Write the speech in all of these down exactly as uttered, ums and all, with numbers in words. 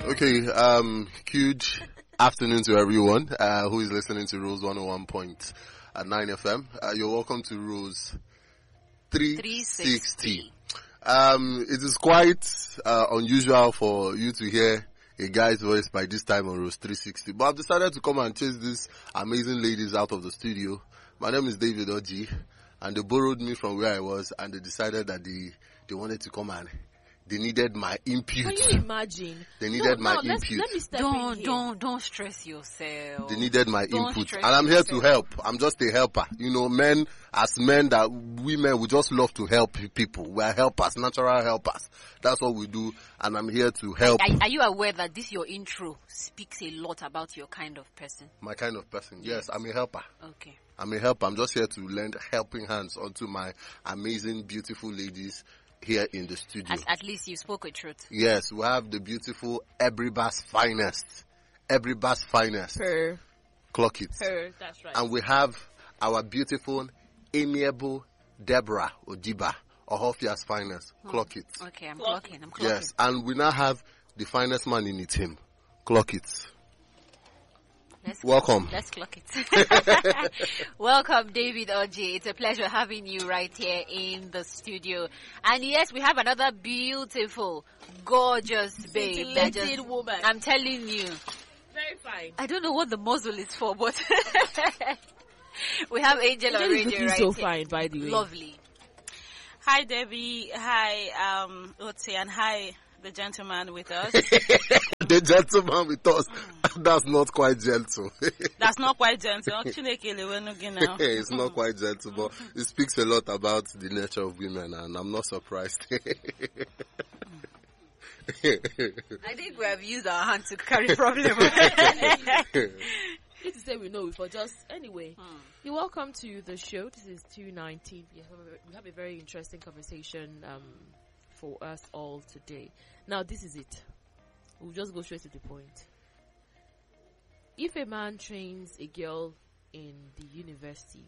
Okay, um, huge afternoon to everyone uh, who is listening to Rose one oh one point nine F M. Uh, you're welcome to Rose three sixty. Um, it is quite uh, unusual for you to hear a guy's voice by this time on Rose three sixty. But I've decided to come and chase these amazing ladies out of the studio. My name is David Oji, and they borrowed me from where I was, and they decided that they, they wanted to come and they needed my input. Can you imagine? They needed no, my no, input. Let's, let me step don't, in here. don't, don't stress yourself. They needed my Don't input. stress And I'm here yourself. to help. I'm just a helper. You know, men, as men, that women, we just love to help people. We are helpers, natural helpers. That's what we do. And I'm here to help. Are, are you aware that this your intro speaks a lot about your kind of person? My kind of person. Yes, I'm a helper. Okay. I'm a helper. I'm just here to lend helping hands onto my amazing, beautiful ladies here in the studio. At, at least you spoke a truth. Yes, we have the beautiful Ebriba's finest. Ebriba's finest. Per, Clock it. per, that's right. And we have our beautiful, amiable Deborah Odiba, Ohofia's finest. Clock it. Okay, I'm Clock clocking. I'm clocking. Yes, and we now have the finest man in the team. Clock it. Let's Welcome. Let's clock it. Welcome, David Oji. It's a pleasure having you right here in the studio. And yes, we have another beautiful, gorgeous babe. that Scintillating just- woman. I'm telling you. Very fine. I don't know what the muzzle is for, but we have Angel on Angel is radio looking right so here. fine, by the way. Lovely. Hi, Debbie. Hi, um, Otse, and hi, the gentleman with us. The gentleman with us. That's not quite gentle. That's not quite gentle. Chineke lewe nugi now. It's not quite gentle, but it speaks a lot about the nature of women, and I'm not surprised. I think we have used our hand to carry problem. Need to say we know, but just anyway. Hmm. You're welcome to the show. This is two nineteen. We have a, we have a very interesting conversation um, for us all today. Now, this is it. We'll just go straight to the point. If a man trains a girl in the university,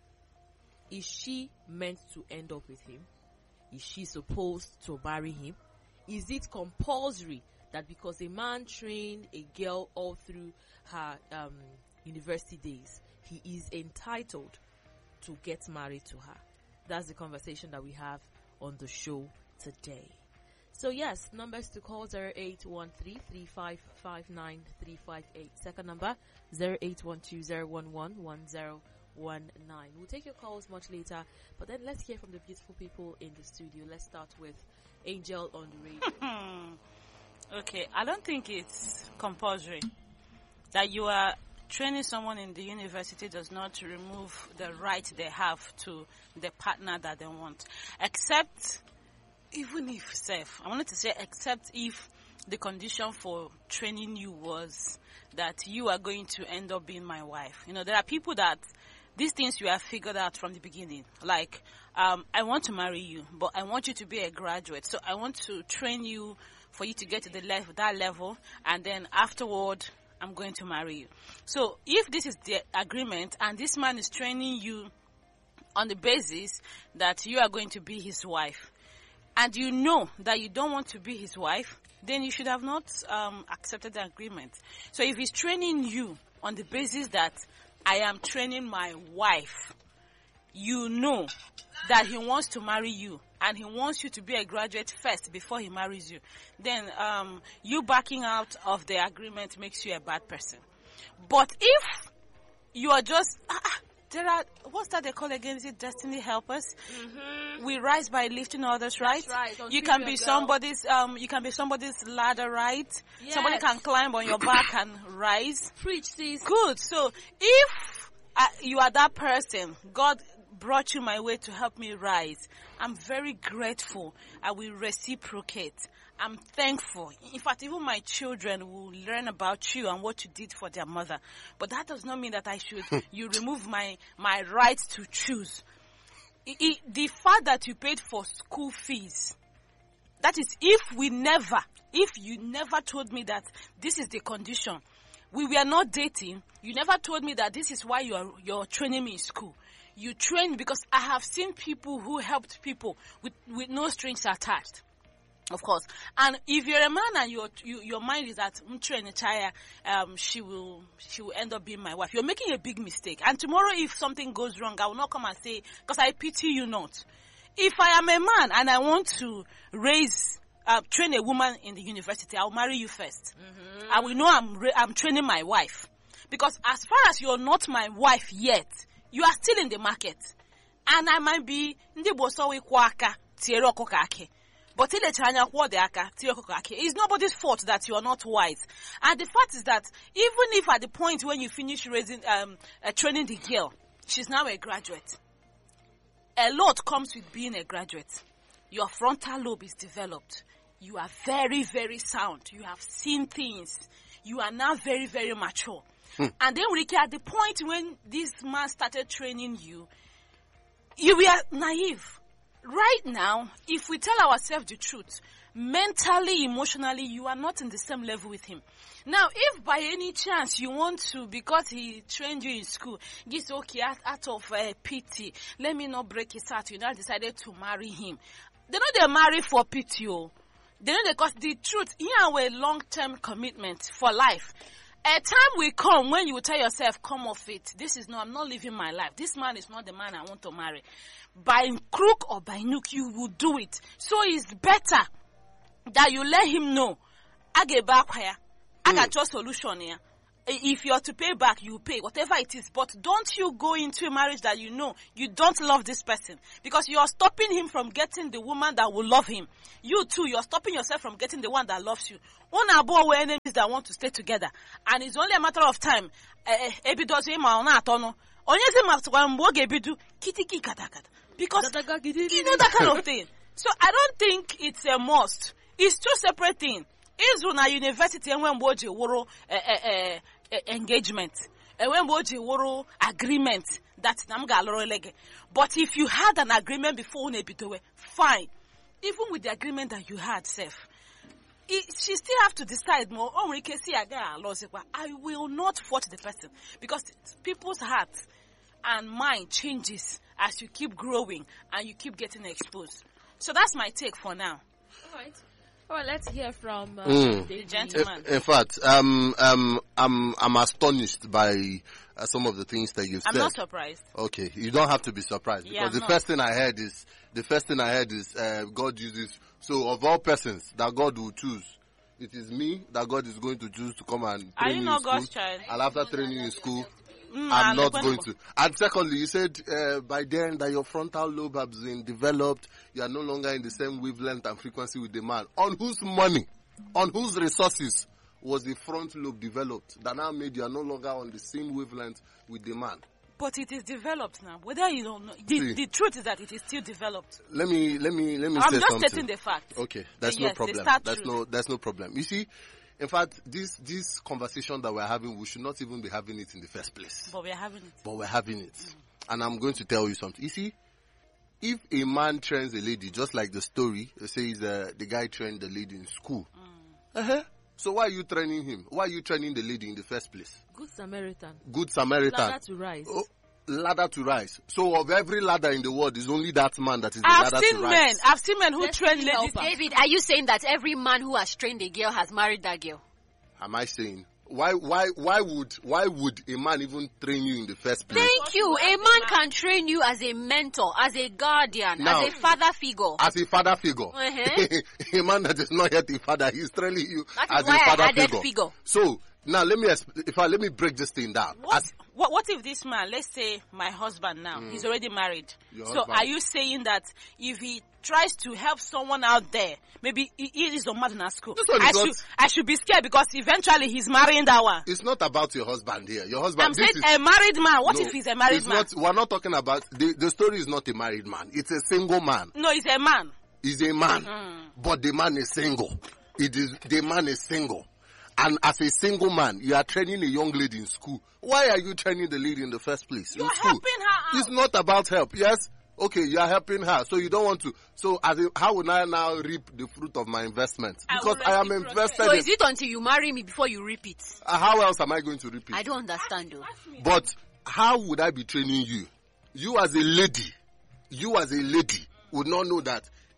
is she meant to end up with him? Is she supposed to marry him? Is it compulsory that because a man trained a girl all through her um, university days, he is entitled to get married to her? That's the conversation that we have on the show today. So yes, numbers to call zero eight one three, three five five nine three five eight. Second number zero eight one two, zero one one, one zero one nine. We'll take your calls much later, but then let's hear from the beautiful people in the studio. Let's start with Angel on the radio. Okay, I don't think it's compulsory. That you are training someone in the university does not remove the right they have to the partner that they want. Except, even if, self, I wanted to say, except if the condition for training you was that you are going to end up being my wife. You know, there are people that these things you have figured out from the beginning. Like, um, I want to marry you, but I want you to be a graduate. So I want to train you for you to get to the level, that level, and then afterward, I'm going to marry you. So if this is the agreement, and this man is training you on the basis that you are going to be his wife, and you know that you don't want to be his wife, then you should have not um, accepted the agreement. So if he's training you on the basis that I am training my wife, you know that he wants to marry you and he wants you to be a graduate first before he marries you, then um, you backing out of the agreement makes you a bad person. But if you are just, ah, there are, what's that they call again? Is it destiny helpers? Mm-hmm. We rise by lifting others, right? That's right. Don't You treat can your be girl. somebody's, um, you can be somebody's ladder, right? Yes. Somebody can climb on your back and rise. Preach, sis. Good. So if uh, you are that person, God brought you my way to help me rise. I'm very grateful. I will reciprocate. I'm thankful. In fact, even my children will learn about you and what you did for their mother. But that does not mean that I should, you remove my, my right to choose. I, I, the fact that you paid for school fees, that is if we never, if you never told me that this is the condition, we were not dating, you never told me that this is why you're, you're training me in school. You trained because I have seen people who helped people with, with no strings attached. Of course. And if you're a man and your you, your mind is that Chaya, um, she will she will end up being my wife, you're making a big mistake. And tomorrow, if something goes wrong, I will not come and say, because I pity you not. If I am a man and I want to raise, uh, train a woman in the university, I'll marry you first. Mm-hmm. I will know I'm re- I'm training my wife. Because as far as you're not my wife yet, you are still in the market. And I might be ndi bosowe kwaka tiero kokake. But it's nobody's fault that you are not wise. And the fact is that even if at the point when you finish raising, um, uh, training the girl, she's now a graduate. A lot comes with being a graduate. Your frontal lobe is developed. You are very, very sound. You have seen things. You are now very, very mature. Hmm. And then, Ricky, at the point when this man started training you, you were naive. Right now, if we tell ourselves the truth, mentally, emotionally, you are not in the same level with him. Now, if by any chance you want to, because he trained you in school, this okay, out, out of uh, pity, let me not break his heart, you now decided to marry him. They know they marry for pity. Oh. They know because the truth, here are a long-term commitment for life. A time will come when you will tell yourself, come off it. This is not, I'm not living my life. This man is not the man I want to marry. By crook or by nook, you will do it. So it's better that you let him know. I get back here. I got your solution here. If you are to pay back, you pay, whatever it is. But don't you go into a marriage that you know you don't love this person. Because you are stopping him from getting the woman that will love him. You too, you are stopping yourself from getting the one that loves you. Una were enemies that want to stay together. And it's only a matter of time. Ebi does him or not, no. Because you know that kind of thing. So I don't think it's a must. It's two separate things. Is una university and when boji woro engagement, and when boji woro agreement that namga lege. But if you had an agreement before unebitowe, fine. Even with the agreement that you had, Seth, she still have to decide more. Oh, we can see I will not fault the person because people's hearts and mind changes as you keep growing and you keep getting exposed. So that's my take for now. All right. All right, let's hear from uh, mm. the gentleman. In, in fact, um, um, I'm I'm astonished by uh, some of the things that you've I'm said. I'm not surprised. Okay, you don't have to be surprised because yeah, the not. first thing I heard is the first thing I heard is uh, God uses. So of all persons that God will choose, it is me that God is going to choose to come and train Are you in not school. God's child? And after training in school, Mm, I'm not going to. And secondly, you said uh, by then that your frontal lobe has been developed. You are no longer in the same wavelength and frequency with the man. On whose money, on whose resources was the front lobe developed that now made you are no longer on the same wavelength with the man? But it is developed now. Whether you don't know, the, the truth is that it is still developed. Let me let me let me I'm say just something. stating the fact. Okay, that's yes, no problem. That's no that's no problem. You see. In fact, this this conversation that we're having, we should not even be having it in the first place. But we're having it. But we're having it. Mm. And I'm going to tell you something. You see, if a man trains a lady, just like the story, it says uh, the guy trained the lady in school. Mm. Uh-huh. So why are you training him? Why are you training the lady in the first place? Good Samaritan. Good Samaritan. Ladder to rise. Oh, ladder to rise. So of every ladder in the world, is only that man that is the I've ladder seen to men. rise. I've seen men who Let's train see ladies. helper. David, are you saying that every man who has trained a girl has married that girl? Am I saying? Why why why would why would a man even train you in the first place? Thank you. A man can train you as a mentor, as a guardian, Now, as a father figure. As a father figure. Uh-huh. A man that is not yet a father, he's training you That is as why a father I added figure. figure. So now let me exp- if I let me break this thing down. What, As, what, what if this man, let's say my husband now, mm. he's already married. Your so husband. Are you saying that if he tries to help someone out there, maybe he, he is a man in school, I should, I should be scared because eventually he's marrying that one? It's not about your husband here. Your husband. I'm this saying is, a married man. What no, if he's a married it's man? Not, we're not talking about, the, the story is not a married man. It's a single man. No, he's a man. He's a man. Mm. But the man is single. It is, the man is single. And as a single man, you are training a young lady in school. Why are you training the lady in the first place? You're in school? helping her out. It's not about help. Yes? Okay, you are helping her. So you don't want to. So as a, how will I now reap the fruit of my investment? I Because will I am reciprocate. invested So in... is it until you marry me before you reap it? Uh, how else am I going to reap it? I don't understand though. But how would I be training you? You as a lady, you as a lady would not know that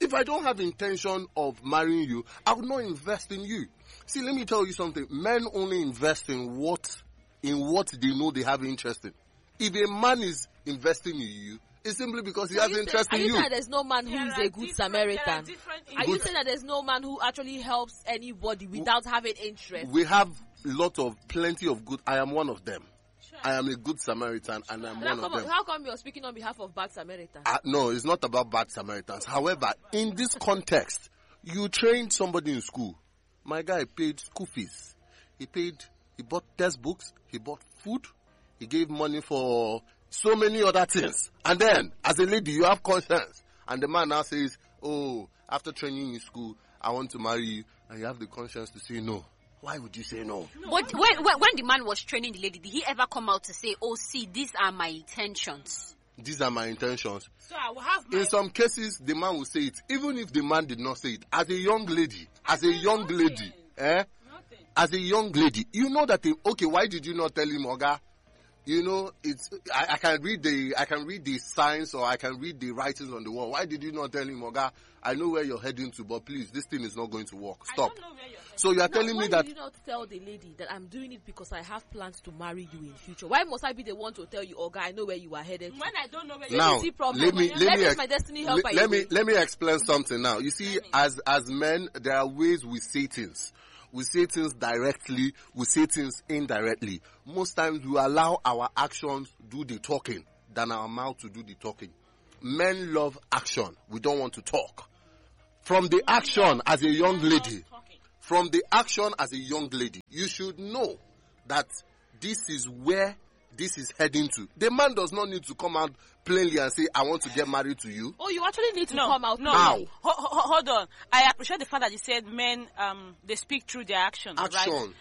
If I don't have intention of marrying you, I will not invest in you. See, let me tell you something. Men only invest in what in what they know they have interest in. If a man is investing in you, it's simply because he So has you interest say, in are you you. saying that there's no man who There is are a good different- there are Samaritan? different Are you Good- saying that there's no man who actually helps anybody without having interest? We have a lot of plenty of good. I am one of them. I am a good Samaritan, and I'm But how one of come, them. how come you're speaking on behalf of bad Samaritans? Uh, no, it's not about bad Samaritans. However, in this context, you trained somebody in school. My guy paid school fees. He paid, he bought textbooks, he bought food, he gave money for so many other things. And then, as a lady, you have conscience. And the man now says, oh, after training in school, I want to marry you. And you have the conscience to say no. Why would you say no? But when, when, when the man was training the lady, did he ever come out to say, oh, see, these are my intentions? These are my intentions. So I will have my In some cases, the man will say it, even if the man did not say it. As a young lady, as a young lady, eh? nothing. As a young lady, you know that, the, okay, why did you not tell him, Oga? You know, it's, I, I can read the, I can read the signs or I can read the writings on the wall. Why did you not tell him, Oga? I know where you're heading to, but please, this thing is not going to work. Stop. I don't know where you're So you are Now, telling why me that did you not tell the lady that I'm doing it because I have plans to marry you in future? Why must I be the one to tell you, oh, guy, I know where you are headed? to? when I don't know where now, you're see problem. let me, Let let me, me ex- my destiny let, helper let you me, with. let me explain something now. You see, as, as men, there are ways we say things. We say things directly, we say things indirectly. Most times we allow our actions do the talking than our mouth to do the talking. Men love action. We don't want to talk. From the action as a young lady, from the action as a young lady, you should know that this is where this is heading to. The man does not need to come out plainly and say, I want to get married to you. Oh, you actually need to No, come out. no. How? plainly. Ho- ho- hold on. I appreciate the fact that you said men, um, they speak through their actions, right? Action.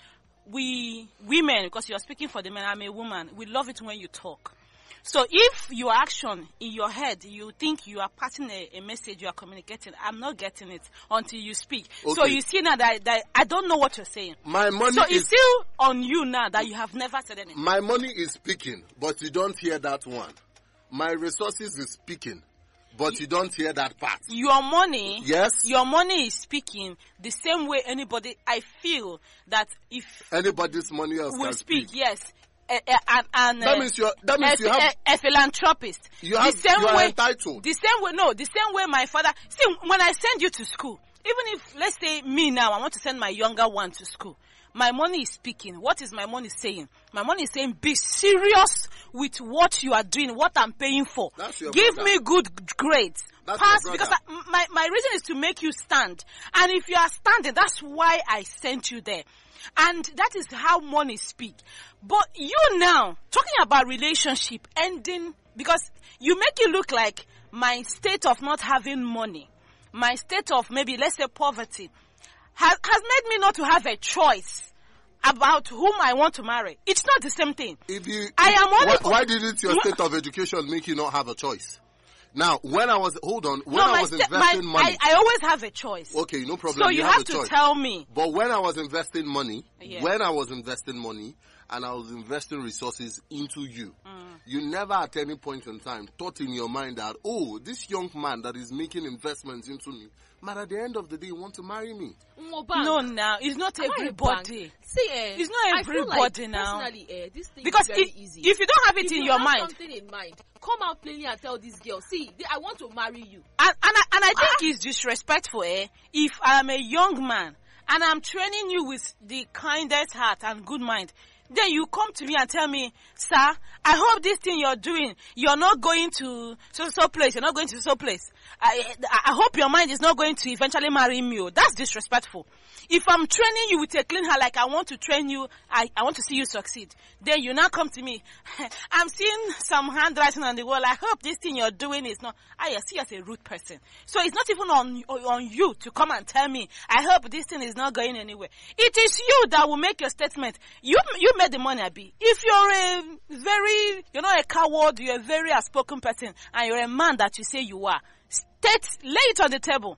We women, because you're speaking for the men, I'm a woman, we love it when you talk. So if your action in your head, you think you are passing a, a message, you are communicating, I'm not getting it until you speak. So Okay. you see now that, that I don't know what you're saying. My money So is it's still on you now that you have never said anything. my money is speaking, but you don't hear that one. My resources is speaking, but you don't hear that part. Your money, Yes. your money is speaking the same way anybody, I feel that if Anybody's money else we can speak, speak. yes. Uh, uh, and, and, That uh, means you're, that means a, you have, a, a philanthropist. you have, the same you are way, entitled. the same way, no, the same way my father, see, when I send you to school, even if, let's say me now, I want to send my younger one to school, my money is speaking. What is my money saying? My money is saying, be serious with what you are doing, what I'm paying for. That's your Give brother. me good grades. That's Pass, your because brother. I, my, my reason is to make you stand. And if you are standing, that's why I sent you there. And that is how money speak. But you now, talking about relationship ending, because you make it look like my state of not having money, my state of maybe, let's say, poverty, has, has made me not to have a choice about whom I want to marry. It's not the same thing. If you, I am only- why, why didn't your state of education make you not have a choice? Now, when I was, hold on, when no, I my was sta- investing my, money, I, I always have a choice. okay, no problem, So you, you have, have a to choice. tell me. But when I was investing money, Yeah. when I was investing money, and I was investing resources into you, Mm. you never at any point in time thought in your mind that, oh, this young man that is making investments into me, might at the end of the day want to marry me. Mo bank. No, now, it's not Am I a everybody. bank? See, eh, It's not I feel everybody like, now. Personally, eh, this thing Because is very if, easy. if you don't have it If in you your have mind, something in mind, come out plainly and tell this girl, see, th- I want to marry you. and, and, I, and I think it's disrespectful, eh, if I'm a young man and I'm training you with the kindest heart and good mind, then you come to me and tell me, sir, I hope this thing you're doing, you're not going to so so place, you're not going to so place. I, I hope your mind is not going to eventually marry me. Oh, that's disrespectful. If I'm training you with a clean heart, like I want to train you, I, I want to see you succeed, then you now come to me, I'm seeing some handwriting on the wall, I hope this thing you're doing is not, I see you as a rude person. So it's not even on, on you to come and tell me, I hope this thing is not going anywhere. It is you that will make your statement. You, you made the money, Abi. If you're a very, you're not a coward, you're a very outspoken person, and you're a man that you say you are, state, lay it on the table.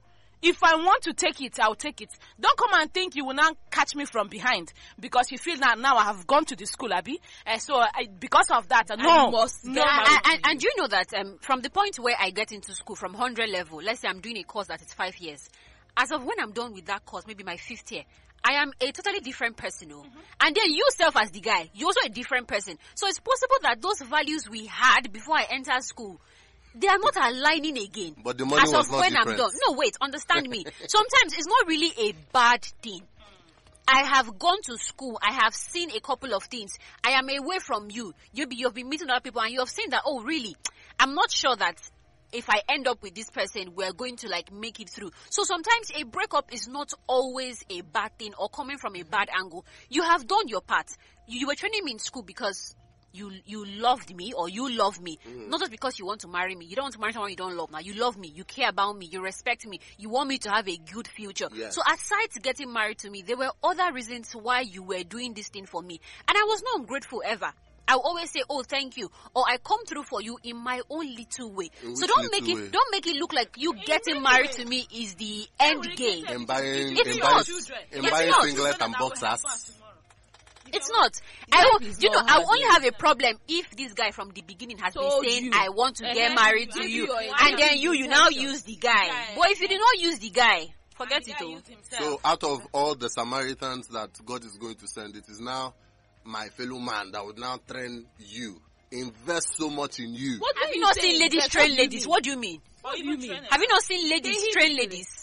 If I want to take it, I'll take it. Don't come and think you will now catch me from behind because you feel that now I have gone to the school, Abby. Uh, so I, because of that, uh, no, must no. And, and, and, and you know that um, from the point where I get into school, from one hundred level, let's say I'm doing a course that is five years. As of when I'm done with that course, maybe my fifth year, I am a totally different person. Oh. Mm-hmm. And then you self as the guy, you're also a different person. So it's possible that those values we had before I entered school, they are not aligning again. But the money as was of not when different. I'm done. No, wait, understand me. Sometimes it's not really a bad thing. I have gone to school. I have seen a couple of things. I am away from you. You be, you've been meeting other people and you have seen that, oh, really? I'm not sure that if I end up with this person, we're going to like make it through. So sometimes a breakup is not always a bad thing or coming from a bad angle. You have done your part. You, you were training me in school because you you loved me or you love me. Mm. Not just because you want to marry me. You don't want to marry someone you don't love now. You love me. You care about me. You respect me. You want me to have a good future. Yes. So aside getting married to me, there were other reasons why you were doing this thing for me. And I was not ungrateful ever. I will always say, oh, thank you. Or I come through for you in my own little way. In so don't which make it way? don't make it look like you getting married to me is the end game. And buying, It's and not. buying, It's and buying not. singlet and boxers. It's not. I will, is you know, not I will only happening. have a problem if this guy from the beginning has Told been saying, you. I want to get Uh-huh. married to Give you. your And then you, you now intention. use the guy. Yeah. But if you did not use the guy, forget And the it guy all. used himself. So out of all the Samaritans that God is going to send, it is now my fellow man that would now train you. Invest so much in you. What do Have you not say seen ladies invest? train What do you ladies? mean? What do you mean? What do Even you mean? trainers. Have you not seen ladies They train hit ladies?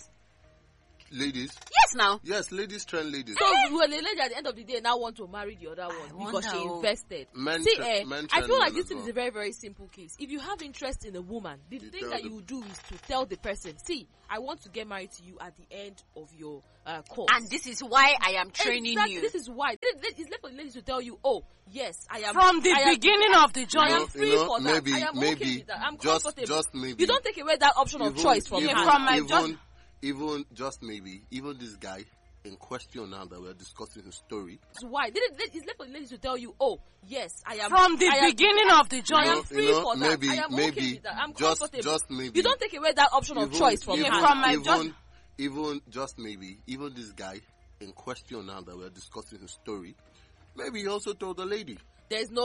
Ladies? Yes, now. Yes, ladies train ladies. So well, the lady at the end of the day now want to marry the other one because she wonder. invested. Men See, tra- eh, men I train feel like men this as thing is well. a very, very simple case. If you have interest in a woman, the You thing tell that them. you do is to tell the person, see, I want to get married to you at the end of your uh, course. And this is why I am training exactly, you. This is why. It's left for the ladies to tell you, oh, yes, I am. From the I am- beginning of the I journey. am know- free you know, for that. maybe- I am maybe okay with that. I'm just- comfortable. just maybe. You don't take away that option of Even- choice from even, me. from my even, just- even just maybe, even this guy in question now that we're discussing his story. That's why. It's left for the ladies to tell you, oh, yes, I am. From the I am- beginning of the I journey. am know- free you know, for that. maybe- I am maybe okay with that. I'm just- comfortable. just maybe. You don't take away that option of Even- choice from even, me. From my even, just- even just maybe, even this guy in question now that we're discussing his story, maybe he also told the lady. There's no